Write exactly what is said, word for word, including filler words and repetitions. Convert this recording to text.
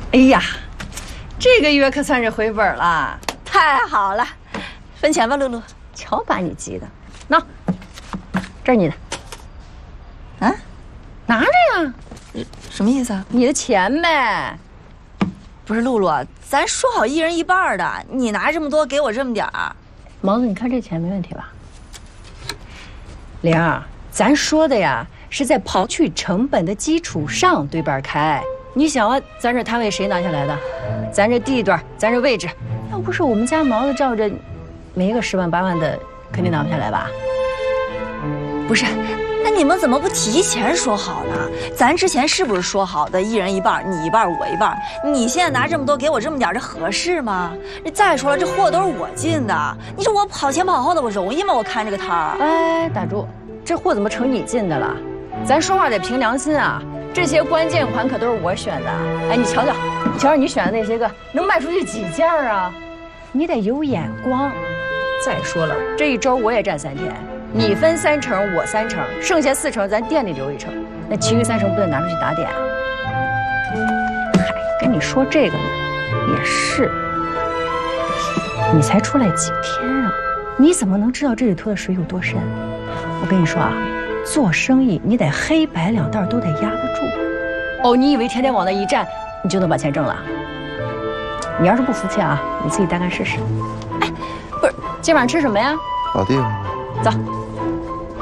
哎呀，这个月可算是回本了， 太好了！分钱吧，露露。 瞧把你急的，喏，这是你的。 啊， 拿着呀。 什么意思啊？ 你的钱呗。 不是露露，咱说好一人一半的，你拿这么多，给我这么点儿。 毛子，你看这钱没问题吧？玲儿，咱说的呀，是在刨去成本的基础上对半开。你想啊，咱这摊位谁拿下来的？咱这地段，咱这位置，要不是我们家毛子罩着，没个十万八万的，肯定拿不下来吧？ 不是，那你们怎么不提前说好呢？咱之前是不是说好的，一人一半，你一半，我一半？你现在拿这么多，给我这么点，这合适吗？再说了，这货都是我进的，你说我跑前跑后的，我容易吗？我看这个摊儿。 哎，打住，这货怎么成你进的了？咱说话得凭良心啊！这些关键款可都是我选的。哎，你瞧瞧，你瞧瞧你选的那些个，能卖出去几件啊？你得有眼光。再说了，这一周我也占三天。你分三成，我三成，剩下四成咱店里留一成，那其余三成不得拿出去打点啊？嗨，跟你说这个呢，也是，你才出来几天啊，你怎么能知道这里头的水有多深？我跟你说啊，做生意你得黑白两道都得压得住。哦，你以为天天往那一站，你就能把钱挣了？你要是不服气啊，你自己单干试试。哎，不是，今晚吃什么呀？ 老地方。 走。